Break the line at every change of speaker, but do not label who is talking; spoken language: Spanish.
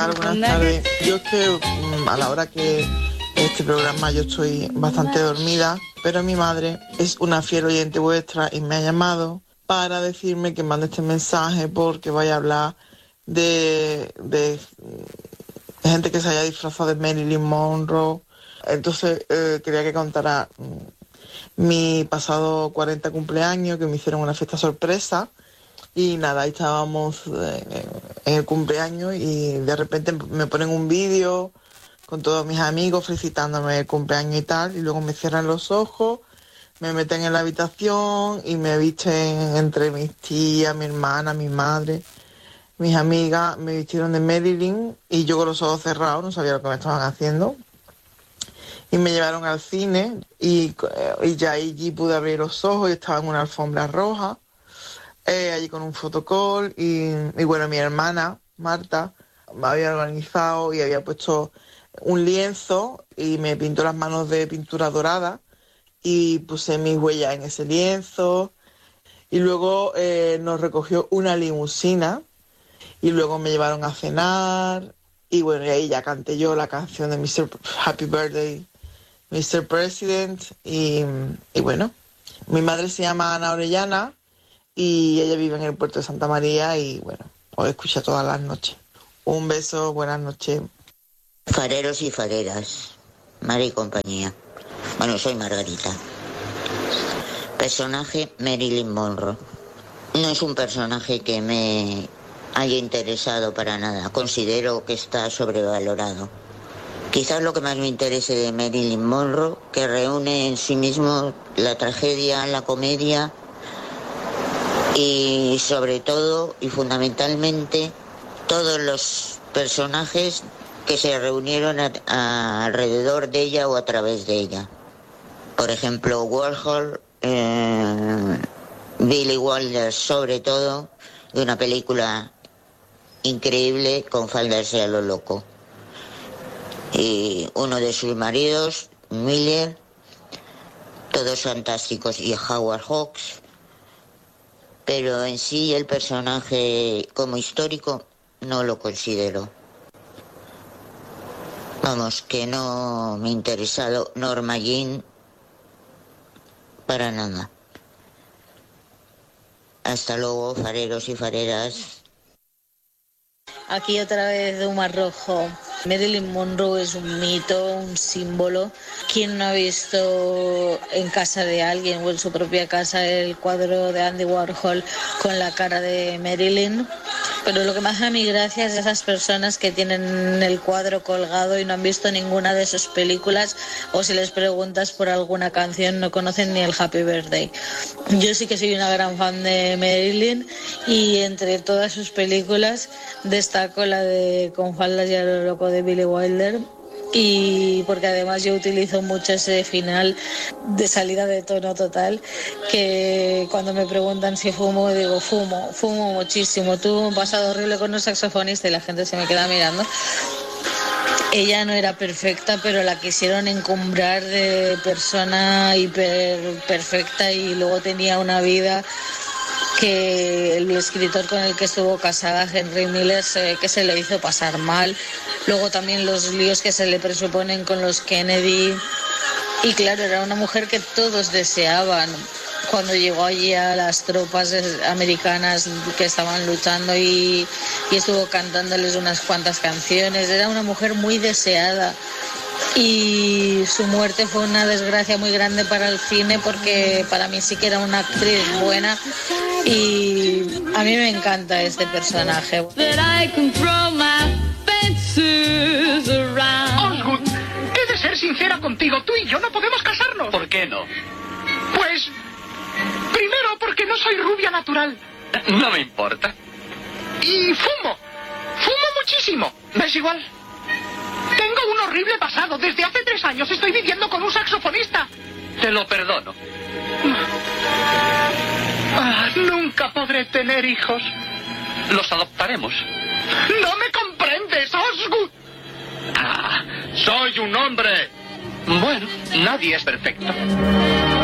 Buenas tardes. Yo es que a la hora que este programa yo estoy bastante dormida, pero mi madre es una fiel oyente vuestra y me ha llamado para decirme que mande este mensaje porque vaya a hablar de gente que se haya disfrazado de Marilyn Monroe. Entonces quería que contara mi pasado 40 cumpleaños, que me hicieron una fiesta sorpresa. Y nada, ahí estábamos en el cumpleaños y de repente me ponen un vídeo con todos mis amigos felicitándome el cumpleaños y tal, y luego me cierran los ojos, me meten en la habitación y me visten entre mis tías, mi hermana, mi madre, mis amigas, me vistieron de Marilyn y yo con los ojos cerrados, no sabía lo que me estaban haciendo. Y me llevaron al cine y ya allí pude abrir los ojos y estaba en una alfombra roja. Allí con un fotocall y bueno, mi hermana Marta me había organizado y había puesto un lienzo y me pintó las manos de pintura dorada y puse mis huellas en ese lienzo y luego nos recogió una limusina y luego me llevaron a cenar y bueno, y ahí ya canté yo la canción de Mr. Happy Birthday, Mr. President y bueno, mi madre se llama Ana Orellana y ella vive en el puerto de Santa María y bueno, os escucha todas las noches. Un beso, buenas noches.
Fareros y fareras, Mari y compañía. Bueno, soy Margarita. Personaje Marilyn Monroe. No es un personaje que me haya interesado para nada. Considero que está sobrevalorado. Quizás lo que más me interese de Marilyn Monroe, que reúne en sí mismo la tragedia, la comedia y sobre todo y fundamentalmente todos los personajes que se reunieron alrededor de ella o a través de ella. Por ejemplo, Warhol, Billy Wilder, sobre todo, de una película increíble con faldas a lo loco. Y uno de sus maridos, Miller, todos fantásticos, y Howard Hawks. Pero en sí el personaje como histórico no lo considero. Vamos, que no me ha interesado Norma Jean para nada. Hasta luego, fareros y fareras.
Aquí otra vez de Humar Rojo. Marilyn Monroe es un mito, un símbolo. ¿Quién no ha visto en casa de alguien o en su propia casa el cuadro de Andy Warhol con la cara de Marilyn? Pero lo que más a mí gracia es esas personas que tienen el cuadro colgado y no han visto ninguna de sus películas, o si les preguntas por alguna canción no conocen ni el Happy Birthday. Yo sí que soy una gran fan de Marilyn y entre todas sus películas destaco la de Con faldas y a lo loco de Billy Wilder, y porque además yo utilizo mucho ese final de salida de tono total, que cuando me preguntan si fumo, digo fumo muchísimo. Tuve un pasado horrible con un saxofonista y la gente se me queda mirando. Ella no era perfecta, pero la quisieron encumbrar de persona hiper perfecta y luego tenía una vida que el escritor con el que estuvo casada, Henry Miller, que se le hizo pasar mal. Luego también los líos que se le presuponen con los Kennedy. Y claro, era una mujer que todos deseaban. Cuando llegó allí a las tropas americanas que estaban luchando y estuvo cantándoles unas cuantas canciones, era una mujer muy deseada. Y su muerte fue una desgracia muy grande para el cine, porque para mí sí que era una actriz buena y a mí me encanta este personaje.
Osgood, he de ser sincera contigo, tú y yo no podemos casarnos.
¿Por qué no?
Pues, primero porque no soy rubia natural.
No me importa.
Y fumo muchísimo. ¿Ves igual? Tengo un horrible pasado. Desde hace 3 años estoy viviendo con un saxofonista.
Te lo perdono.
Nunca podré tener hijos.
Los adoptaremos.
No me comprendes, Osgood.
Soy un hombre. Bueno, nadie es perfecto.